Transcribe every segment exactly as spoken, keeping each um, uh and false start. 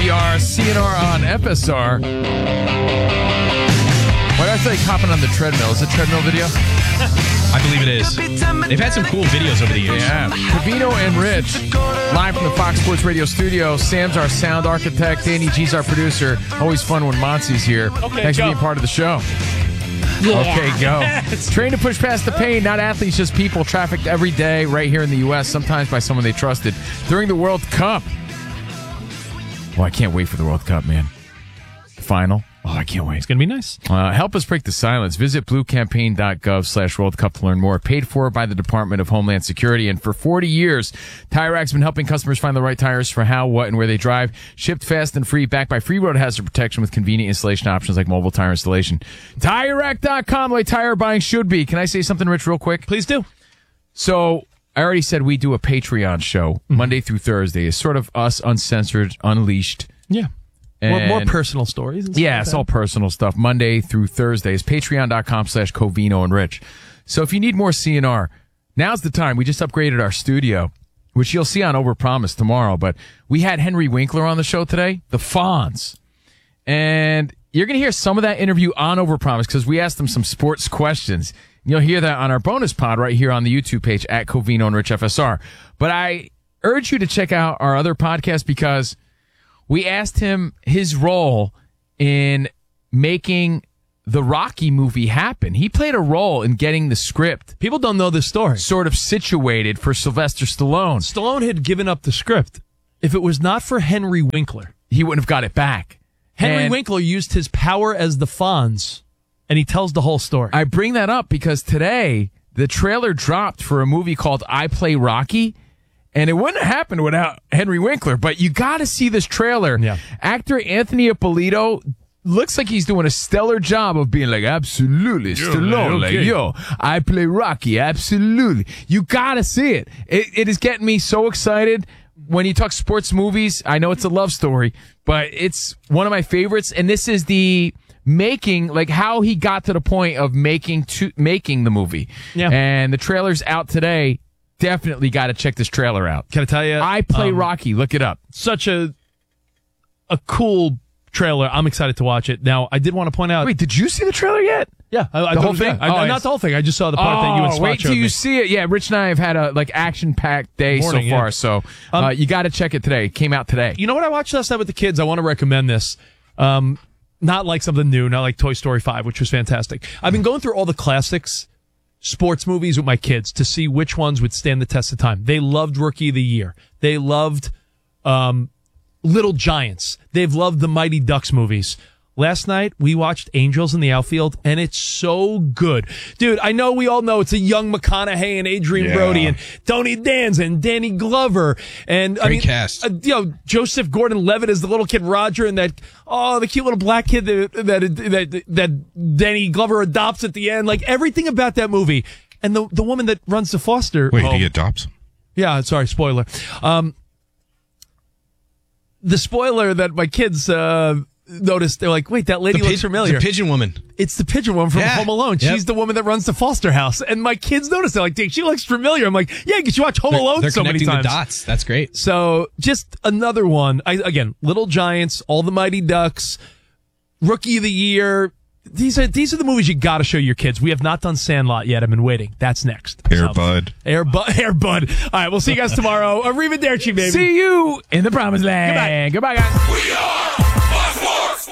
We are C N R on F S R. Why did I say hopping on the treadmill? Is it a treadmill video? I believe it is. They've had some cool videos over the years. Yeah. Covino and Rich, live from the Fox Sports Radio studio. Sam's our sound architect. Danny G's our producer. Always fun when Monty's here. Okay, Thanks go. for being part of the show. Yeah. Okay, go. Trained to push past the pain, not athletes, just people trafficked every day right here in the U S, sometimes by someone they trusted. During the World Cup. Oh, I can't wait for the World Cup, man. Final. Oh, I can't wait. It's going to be nice. Uh, help us break the silence. Visit bluecampaign.gov slash World Cup to learn more. Paid for by the Department of Homeland Security. And for forty years, Tire Rack's been helping customers find the right tires for how, what, and where they drive. Shipped fast and free, backed by free road hazard protection with convenient installation options like mobile tire installation. Tire Rack dot com, like tire buying should be. Can I say something, Rich, real quick? Please do. So I already said we do a Patreon show Mm-hmm. Monday through Thursday. It's sort of us uncensored, unleashed. Yeah. More, more And- personal stories. And stuff Yeah, like it's that. all personal stuff. Monday through Thursdays. Patreon.com slash Covino and Rich. So if you need more C N R, now's the time. We just upgraded our studio, which you'll see on Overpromise tomorrow. But we had Henry Winkler on the show today, the Fonz. And you're going to hear some of that interview on Overpromise because we asked him some sports questions. You'll hear that on our bonus pod right here on the YouTube page at Covino and Rich F S R. But I urge you to check out our other podcast because we asked him his role in making the Rocky movie happen. He played a role in getting the script People don't know this story. sort of situated for Sylvester Stallone. Stallone had given up the script. If it was not for Henry Winkler, He wouldn't have got it back. Henry And Winkler used his power as the Fonz, and he tells the whole story. I bring that up because today the trailer dropped for a movie called I Play Rocky. And it wouldn't have happened without Henry Winkler, but you got to see this trailer. Yeah. Actor Anthony Ippolito looks like he's doing a stellar job of being like, absolutely, Stallone, man, okay. like, yo, I play Rocky, absolutely. You got to see it. it. It is getting me so excited. When you talk sports movies, I know it's a love story, but it's one of my favorites. And this is the making, like how he got to the point of making to, making the movie. Yeah. And the trailer's out today. Definitely got to check this trailer out. Can I tell you? I Play um, Rocky. Look it up. Such a a cool trailer. I'm excited to watch it. Now, I did want to point out. Wait, did you see the trailer yet? yeah, I, I the thought- whole thing? I, Oh, not it's- the whole thing. I just saw the part that you and Oh, Swat wait till showed you me. see it. Yeah, Rich and I have had a like action-packed day Morning, so far, yeah. so uh, Um, you got to check it today. It came out today. You know what I watched last night with the kids? I want to recommend this. Um, not like something new, not like Toy Story five, which was fantastic. I've been going through all the classics sports movies with my kids to see which ones would stand the test of time. They loved Rookie of the Year. They loved um, Little Giants. They've loved the Mighty Ducks movies. Last night, we watched Angels in the Outfield, and it's so good. Dude, I know we all know it's a young McConaughey and Adrian Yeah. Brody and Tony Danza and Danny Glover. And I Great mean, cast. uh, you know, Joseph Gordon-Levitt is the little kid Roger, and that, oh, the cute little black kid that, that, that, that Danny Glover adopts at the end. Like, everything about that movie. And the, the woman that runs the foster Wait, home. he adopts? Yeah, sorry, spoiler. Um, the spoiler that my kids uh, noticed, they're like, wait, that lady The looks pi- familiar. The pigeon woman. It's the pigeon woman from Yeah. Home Alone. Yep. She's the woman that runs the foster house. And my kids noticed, they're like, dang, she looks familiar. I'm like, yeah, because you watch Home Alone They're so many connecting times. the dots. That's great. So just another one. I, again, Little Giants, All the Mighty Ducks, Rookie of the Year. These are these are the movies you got to show your kids. We have not done Sandlot yet. I've been waiting. That's next. Air So- Bud. Air Bud. Air Bud. All right, we'll see you guys tomorrow. Arrivederci, baby. See you in the promised land. Goodbye, guys. We are Fox Sports.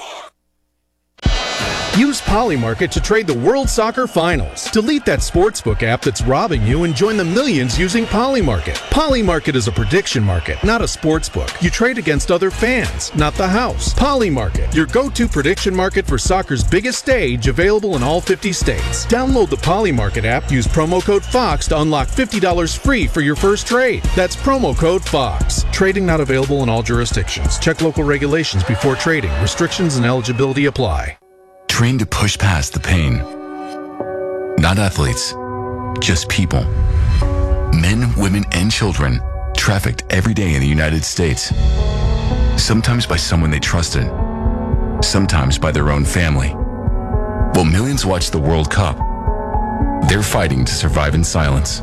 Use Polymarket to trade the World Soccer Finals. Delete that sportsbook app that's robbing you and join the millions using Polymarket. Polymarket is a prediction market, not a sportsbook. You trade against other fans, not the house. Polymarket, your go-to prediction market for soccer's biggest stage, available in all fifty states. Download the Polymarket app, use promo code FOX to unlock fifty dollars free for your first trade. That's promo code FOX. Trading not available in all jurisdictions. Check local regulations before trading. Restrictions and eligibility apply. Trained to push past the pain. Not athletes, just people. Men, women, and children trafficked every day in the United States. Sometimes by someone they trusted, sometimes by their own family. While millions watch the World Cup, they're fighting to survive in silence.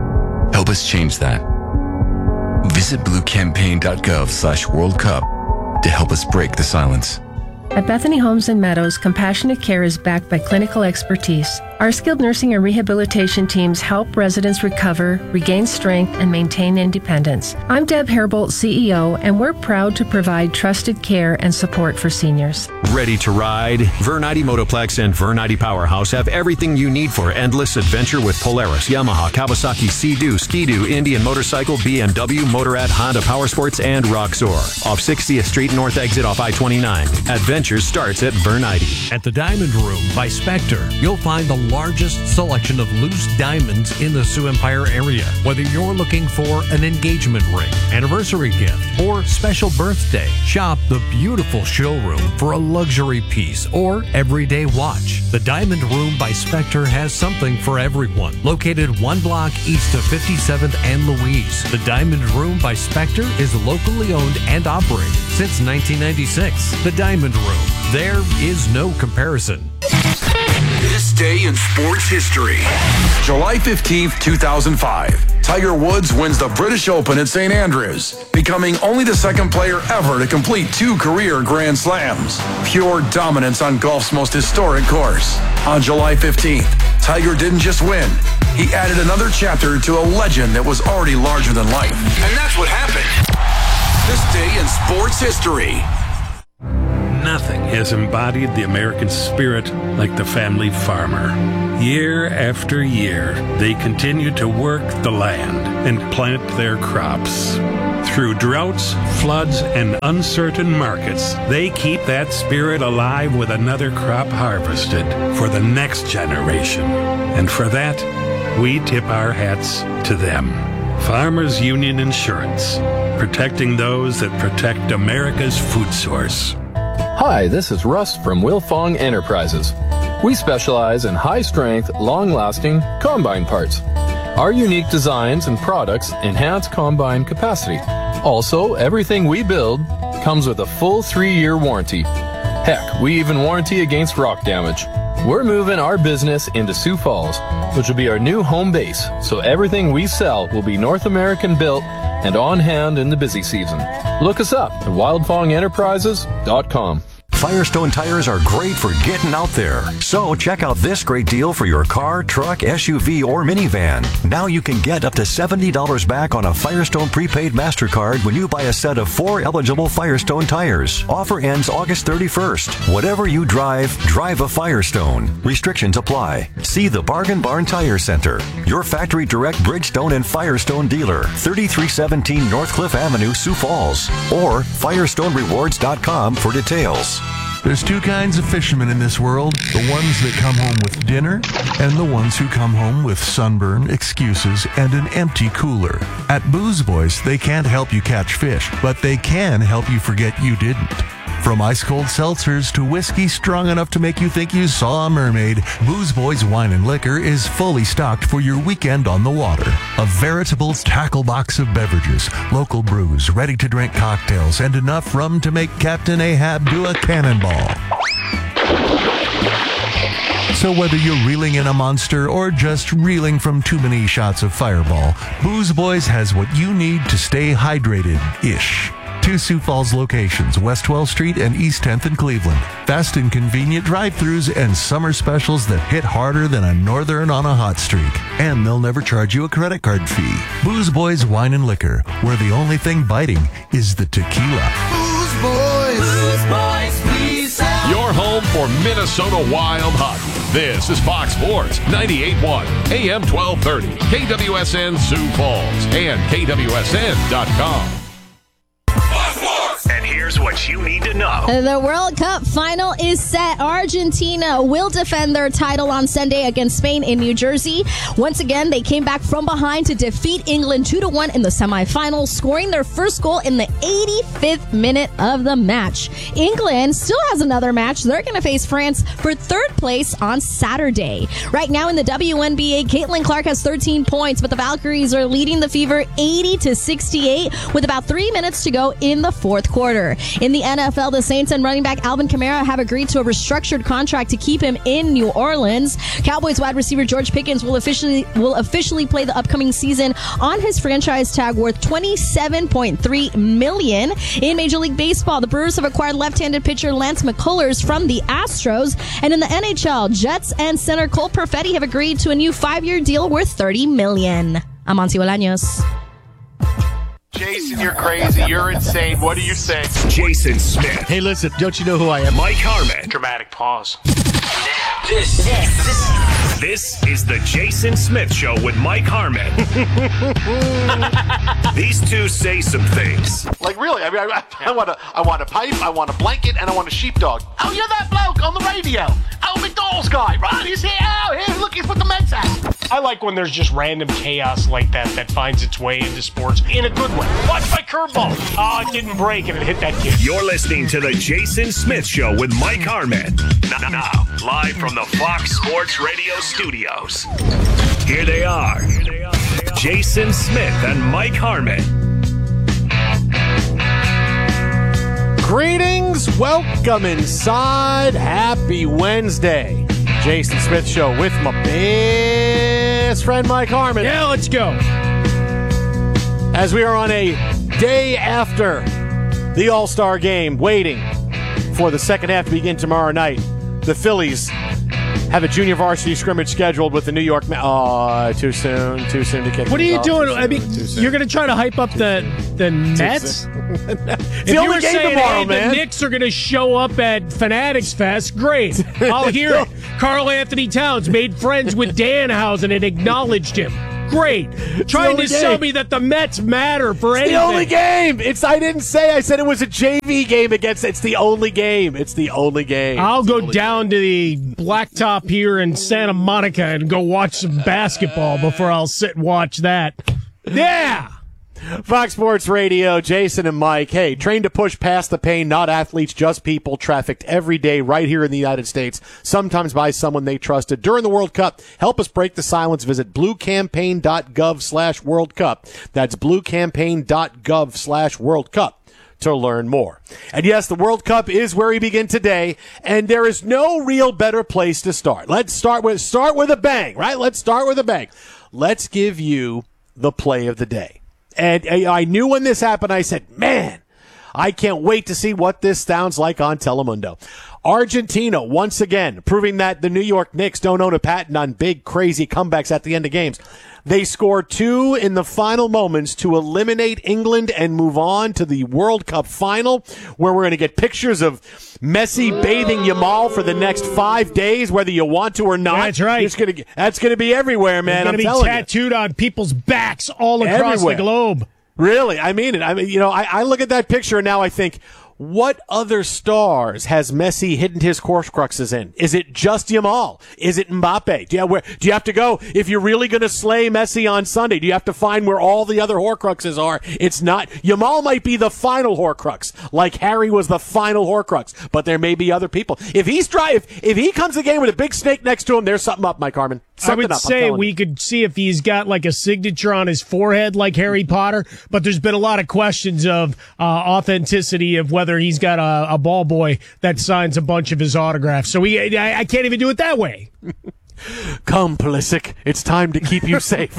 Help us change that. Visit bluecampaign.gov slash World Cup to help us break the silence. At Bethany Homes and Meadows, compassionate care is backed by clinical expertise. Our skilled nursing and rehabilitation teams help residents recover, regain strength, and maintain independence. I'm Deb Hairbolt, C E O, and we're proud to provide trusted care and support for seniors. Ready to ride? Vernite Motoplex and Vernite Powerhouse have everything you need for endless adventure with Polaris, Yamaha, Kawasaki, Sea-Doo, Ski-Doo, Indian Motorcycle, B M W, Motorrad, Honda Powersports, and Roxor. Off sixtieth Street North exit off I twenty-nine. Adventure starts at Vernite. At the Diamond Room by Spectre, you'll find the largest selection of loose diamonds in the Sioux Empire area. Whether you're looking for an engagement ring, anniversary gift, or special birthday, shop the beautiful showroom for a luxury piece or everyday watch. The Diamond Room by Spectre has something for everyone. Located one block east of fifty-seventh and Louise, the Diamond Room by Spectre is locally owned and operated since nineteen ninety-six. The Diamond Room. There is no comparison. This day in sports history. July fifteenth, two thousand five. Tiger Woods wins the British Open at Saint Andrews, becoming only the second player ever to complete two career Grand Slams. Pure dominance on golf's most historic course. On July fifteenth, Tiger didn't just win. He added another chapter to a legend that was already larger than life. And that's what happened. This day in sports history. Nothing has embodied the American spirit like the family farmer. Year after year, they continue to work the land and plant their crops. Through droughts, floods, and uncertain markets, they keep that spirit alive with another crop harvested for the next generation. And for that, we tip our hats to them. Farmers Union Insurance, protecting those that protect America's food source. Hi, this is Russ from Wilfong Enterprises. We specialize in high-strength, long-lasting combine parts. Our unique designs and products enhance combine capacity. Also, everything we build comes with a full three-year warranty. Heck, we even warranty against rock damage. We're moving our business into Sioux Falls, which will be our new home base, so everything we sell will be North American built and on hand in the busy season. Look us up at wildfong enterprises dot com. Firestone tires are great for getting out there. So check out this great deal for your car, truck, S U V, or minivan. Now you can get up to seventy dollars back on a Firestone prepaid MasterCard when you buy a set of four eligible Firestone tires. Offer ends August thirty-first. Whatever you drive, drive a Firestone. Restrictions apply. See the Bargain Barn Tire Center, your factory direct Bridgestone and Firestone dealer, thirty-three seventeen North Cliff Avenue, Sioux Falls, or firestone rewards dot com for details. There's two kinds of fishermen in this world, the ones that come home with dinner and the ones who come home with sunburn, excuses, and an empty cooler. At Booze Boys, they can't help you catch fish, but they can help you forget you didn't. From ice-cold seltzers to whiskey strong enough to make you think you saw a mermaid, Booze Boys Wine and Liquor is fully stocked for your weekend on the water. A veritable tackle box of beverages, local brews, ready-to-drink cocktails, and enough rum to make Captain Ahab do a cannonball. So whether you're reeling in a monster or just reeling from too many shots of Fireball, Booze Boys has what you need to stay hydrated-ish. Two Sioux Falls locations, West twelfth Street and East tenth in Cleveland. Fast and convenient drive-thrus and summer specials that hit harder than a northern on a hot streak. And they'll never charge you a credit card fee. Booze Boys Wine and Liquor, where the only thing biting is the tequila. Booze Boys. Booze Boys, please help. Your home for Minnesota Wild hockey. This is Fox Sports ninety-eight point one, A M twelve thirty, K W S N Sioux Falls, and K W S N dot com. And here's what you need to know. The World Cup final is set. Argentina will defend their title on Sunday against Spain in New Jersey. Once again, they came back from behind to defeat England two to one in the semifinals, scoring their first goal in the eighty-fifth minute of the match. England still has another match. They're going to face France for third place on Saturday. Right now in the W N B A, Caitlin Clark has thirteen points, but the Valkyries are leading the Fever eighty to sixty-eight with about three minutes to go in the fourth quarter. December. In the N F L, the Saints and running back Alvin Kamara have agreed to a restructured contract to keep him in New Orleans. Cowboys wide receiver George Pickens will officially will officially play the upcoming season on his franchise tag worth twenty-seven point three million dollars. In Major League Baseball, the Brewers have acquired left-handed pitcher Lance McCullers from the Astros. And in the N H L, Jets and center Cole Perfetti have agreed to a new five-year deal worth thirty million dollars. I'm Monty Bolaños. Jason, you're crazy. You're insane. What do you say? Jason Smith. Hey, listen, don't you know who I am? Mike Harmon. Dramatic pause. This, this, this is the Jason Smith Show with Mike Harmon. These two say some things. Like, really, I mean, I, I want a, I want a pipe, I want a blanket, and I want a sheepdog. Oh, you're that bloke on the radio. Oh, McDonald's guy, right? He's here. Oh, here, look, he's with the Mets hat. I like when there's just random chaos like that that finds its way into sports in a good way. Watch my curveball. Oh, it didn't break and it hit that kid. You're listening to the Jason Smith Show with Mike Harmon. Now, now live from the Fox Sports Radio studios. Here they are, Here they are. They are. Jason Smith and Mike Harmon. Greetings, welcome inside. Happy Wednesday. Jason Smith Show with my best friend Mike Harmon. Yeah, let's go. As we are on a day after the All-Star game, waiting for the second half to begin tomorrow night, the Phillies have a junior varsity scrimmage scheduled with the New York Mets. Oh, too soon, too soon to kick. What are you off. doing? I mean, you're going to try to hype up the the Mets? It's if the only you were game saying, tomorrow, hey, man. the Knicks are going to show up at Fanatics Fest, great. I'll hear it. Carl Anthony Towns made friends with Danhausen and acknowledged him. Great. Trying to game. sell me that the Mets matter for It's anything. the only game. It's I didn't say. I said it was a J V game against. It's the only game. It's the only game. I'll it's go down game. to the blacktop here in Santa Monica and go watch some basketball before I'll sit and watch that. Yeah. Fox Sports Radio, Jason and Mike. Hey, trained to push past the pain, not athletes, just people, trafficked every day right here in the United States, sometimes by someone they trusted. During the World Cup, help us break the silence. Visit bluecampaign.gov slash World Cup. That's bluecampaign.gov slash World Cup to learn more. And yes, the World Cup is where we begin today, and there is no real better place to start. Let's start with, start with a bang, right? Let's start with a bang. Let's give you the play of the day. And I knew when this happened, I said, man, I can't wait to see what this sounds like on Telemundo. Argentina, once again, proving that the New York Knicks don't own a patent on big, crazy comebacks at the end of games. They scored two in the final moments to eliminate England and move on to the World Cup final, where we're going to get pictures of Messi bathing Yamal for the next five days, whether you want to or not. That's right. It's gonna, that's going to be everywhere, man. It's going to be tattooed you. on people's backs all across Everywhere. the globe. Really? I mean it. I mean, you know, I, I look at that picture and now I think, what other stars has Messi hidden his Horcruxes in? Is it just Yamal? Is it Mbappe? Do you, where, do you have to go, if you're really going to slay Messi on Sunday, do you have to find where all the other Horcruxes are? It's not. Yamal might be the final Horcrux, like Harry was the final Horcrux, but there may be other people. If he's dry, if, if he comes again with a big snake next to him, there's something up, Mike Harmon. Something I would up, say we you. could see if he's got like a signature on his forehead like Harry Potter, but there's been a lot of questions of uh, authenticity of whether he's got a, a ball boy that signs a bunch of his autographs. So we, I, I can't even do it that way. Come, Pulisic. It's time to keep you safe.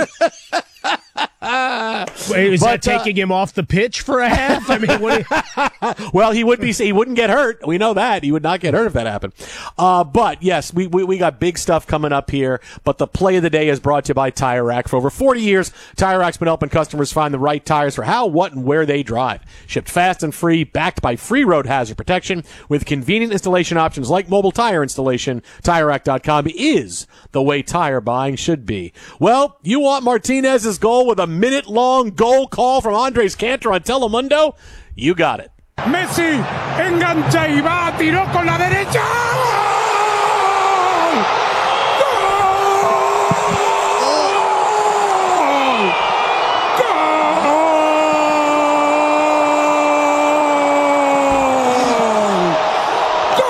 Wait, is but, that taking uh, him off the pitch for a half? I mean, what you... well, he would be. He wouldn't get hurt. We know that he would not get hurt if that happened. Uh, but yes, we, we we got big stuff coming up here. But the play of the day is brought to you by Tire Rack. For over forty years, Tire Rack's been helping customers find the right tires for how, what, and where they drive. Shipped fast and free, backed by free road hazard protection with convenient installation options like mobile tire installation. Tire Rack dot com is the way tire buying should be. Well, you want Martinez's goal with a minute-long goal call from Andres Cantor on Telemundo? You got it. Messi engancha y va, tiró con la derecha.